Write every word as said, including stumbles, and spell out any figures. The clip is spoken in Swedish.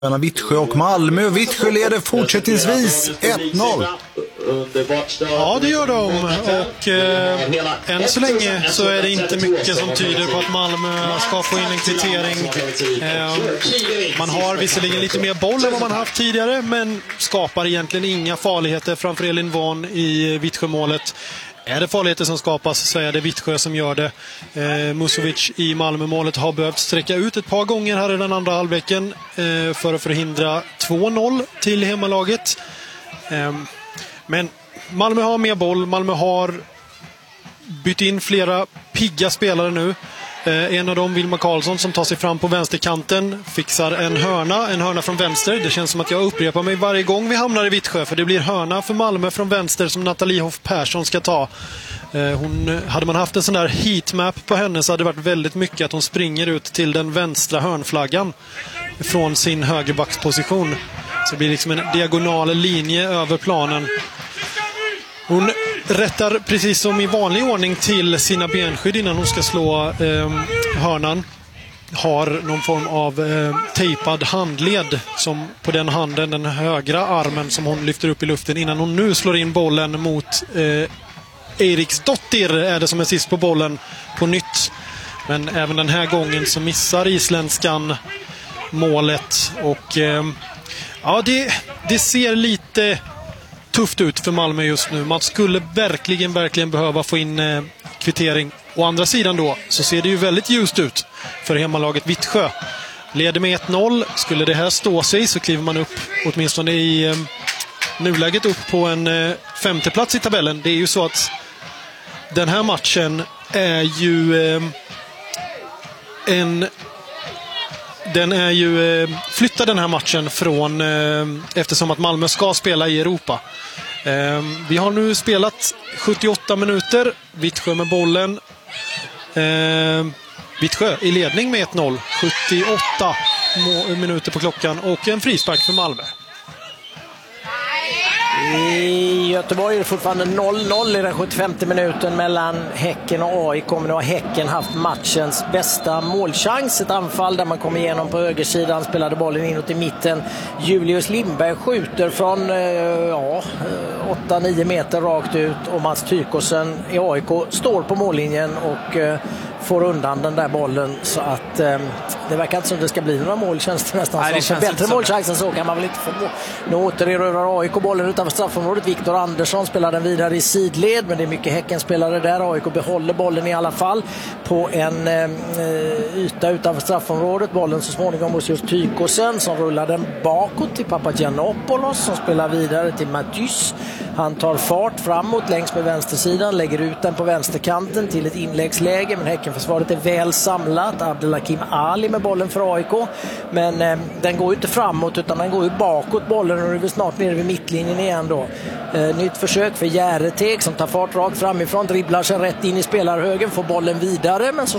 Vittsjö och Malmö. Vittsjö leder fortsättningsvis ett noll. Ja, det gör de. Och eh, än så länge så är det inte mycket som tyder på att Malmö ska få in en kvittering. Eh, man har visserligen lite mer boll än vad man haft tidigare, men skapar egentligen inga farligheter framför Elin Von i Vittsjö-målet. Är det farligheter som skapas så är det Vittsjö som gör det. Eh, Musovic i Malmö-målet har behövt sträcka ut ett par gånger här i den andra halvleken eh, för att förhindra två noll till hemmalaget. Eh, men Malmö har mer boll. Malmö har bytt in flera pigga spelare nu. Eh, en av dem, Vilma Karlsson, som tar sig fram på vänsterkanten, fixar en hörna, en hörna från vänster. Det känns som att jag upprepar mig varje gång vi hamnar i Vittsjö, för det blir hörna för Malmö från vänster som Nathalie Hoff Persson ska ta. Eh, hon, hade man haft en sån där heatmap på henne så hade det varit väldigt mycket att hon springer ut till den vänstra hörnflaggan från sin högerbacksposition. Så det blir liksom en diagonal linje över planen. Hon rättar precis som i vanlig ordning till sina benskydd innan hon ska slå eh, hörnan. Har någon form av eh, tejpad handled som på den handen, den högra armen som hon lyfter upp i luften innan hon nu slår in bollen mot eh, Eriksdottir är det som är sist på bollen på nytt. Men även den här gången så missar isländskan målet och eh, ja, det, det ser lite tufft ut för Malmö just nu. Man skulle verkligen, verkligen behöva få in eh, kvittering. Å andra sidan då så ser det ju väldigt ljust ut för hemmalaget Vittsjö. Leder med ett noll. Skulle det här stå sig så kliver man upp åtminstone i eh, nuläget upp på en eh, femte plats i tabellen. Det är ju så att den här matchen är ju eh, en Den är ju eh, flyttad den här matchen från eh, eftersom att Malmö ska spela i Europa. Eh, vi har nu spelat sjuttioåtta minuter. Vittsjö med bollen. Eh, Vittsjö i ledning med ett noll. sjuttioåtta minuter på klockan och en frispark för Malmö. I Göteborg är det fortfarande noll noll i den sjuttiofemte minuten mellan Häcken och A I K. Nu har Häcken haft matchens bästa målchans. Ett anfall där man kom igenom på högersidan, spelade bollen inåt i mitten. Julius Lindberg skjuter från ja, åtta nio meter rakt ut och Mats Tykosen i A I K står på mållinjen och får undan den där bollen, så att eh, det verkar inte som det ska bli några mål, känns det nästan. Nej, det känns bättre målchansen så kan man väl inte få. Nu återerövrar A I K bollen utanför straffområdet. Viktor Andersson spelar den vidare i sidled, men det är mycket Häckenspelare där. A I K behåller bollen i alla fall på en eh, yta utanför straffområdet. Bollen så småningom hos just Tykosen som rullar den bakåt till Papagiannopoulos som spelar vidare till Matys. Han tar fart framåt längs med vänstersidan, lägger ut den på vänsterkanten till ett inläggsläge, men Häckenförsvaret är väl samlat. Abdelhakim Ali med bollen för A I K, men eh, den går ju inte framåt utan den går ju bakåt bollen och är snart nere vid mittlinjen igen då. Eh, nytt försök för Järeteg som tar fart rakt framifrån, dribblar sig rätt in i spelarhögen, får bollen vidare, men så